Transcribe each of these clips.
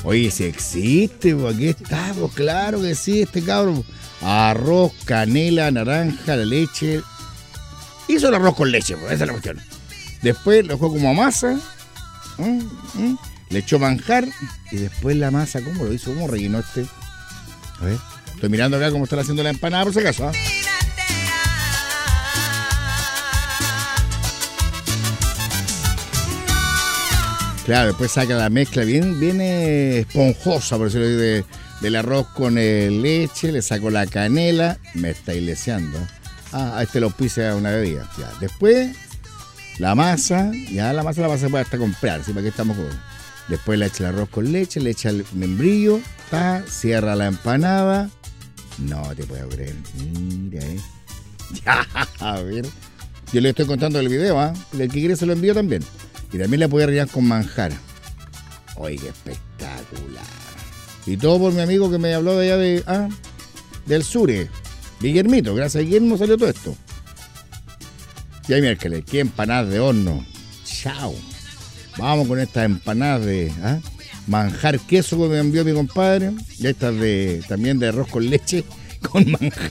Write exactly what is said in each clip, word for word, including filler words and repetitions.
Oye, si existe, pues aquí está, pues claro que sí, este cabrón. Arroz, canela, naranja, la leche. Hizo el arroz con leche, pues esa es la cuestión. Después lo dejó como masa. ¿Mm? ¿Mm? Le echó manjar. Y después la masa, ¿cómo lo hizo? ¿Cómo rellenó este? A ver, estoy mirando acá cómo están haciendo la empanada, por si acaso, ¿eh? Claro, después saca la mezcla bien, bien esponjosa, por decirlo así, de, del arroz con el leche, le saco la canela, me está ileseando. Ah, a este lo pise una bebida. Ya. Después, la masa, ya la masa la vas a poder hasta comprar, ¿sí? Para que estamos con. Después le echa el arroz con leche, le echa el membrillo, ta, cierra la empanada. No te puedo creer. Mira, eh. Ya, a ver. Yo le estoy contando el video, ¿ah? ¿eh? El que quiere se lo envío también. Y también la puede rellenar con manjar. Oye, qué espectacular. Y todo por mi amigo que me habló de allá de, ah, del Sure. Guillermito, gracias a Guillermo salió todo esto. Y ahí miércoles, qué empanadas de horno. Chao. Vamos con estas empanadas de ah, manjar queso que me envió mi compadre. Y estas de también de arroz con leche con manjar.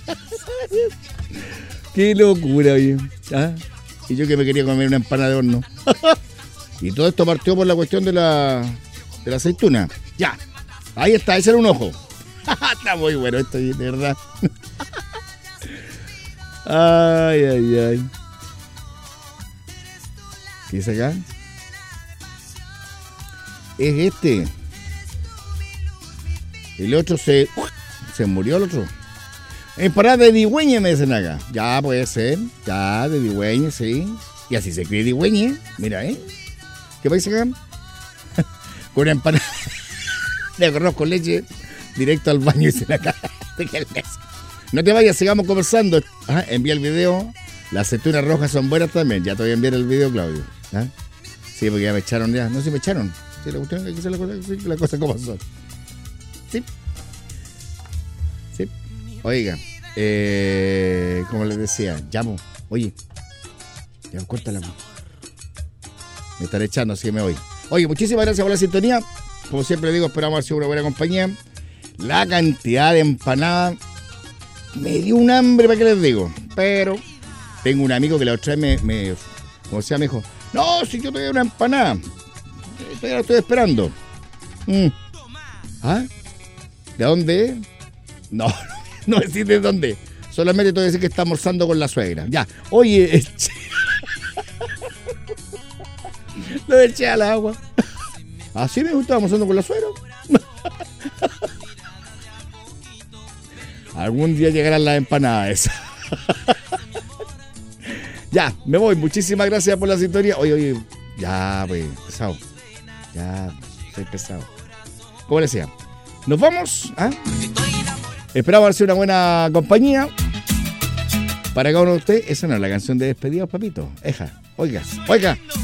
Qué locura, oye. ¿Ah? Y yo que me quería comer una empanada de horno. Y todo esto partió por la cuestión de la de la aceituna. Ya, ahí está, ese era un ojo. Está muy bueno esto, de verdad. Ay, ay, ay. ¿Qué dice acá? Es este. El otro se... Se murió el otro. Empanada de Digüeñe me dicen acá. Ya puede ser. Ya, de Digüeñe, sí. Y así se cree Digüeñe. Mira, ¿eh? ¿Qué país acá? Con una empanada de arroz con leche directo al baño y se la caga. No te vayas, sigamos conversando. Ajá, envía el video. Las aceitunas rojas son buenas también. Ya te voy a enviar el video, Claudio. ¿Ah? Sí, porque ya me echaron ya. No sé si me echaron. Sí, la cuestión es que la cosa, sí, la cosa como son. Sí. Sí. Oiga, eh, como les decía, llamo. Oye, ya córtala. Me están echando, así que me voy. Oye, muchísimas gracias por la sintonía. Como siempre digo, esperamos haber sido una buena compañía. La cantidad de empanadas me dio un hambre, ¿para qué les digo? Pero tengo un amigo que la otra vez me, me como sea, me dijo, no, si yo te doy una empanada. Todavía la estoy esperando. Mm. ¿Ah? ¿De dónde? No, no decir de dónde. Solamente te voy a decir que está almorzando con la suegra. Ya, oye, eche... lo eché al agua. Así me gusta, almorzando con la suegra. Algún día llegarán las empanadas esas. Ya, me voy. Muchísimas gracias por la sintonía. Oye, oye, ya, pues, pesado. Ya, soy pesado. ¿Cómo le decía? Nos vamos. ¿Ah? Esperamos haber sido una buena compañía. Para cada uno de ustedes, esa no es la canción de despedida, papito. Eja, oigas, oiga.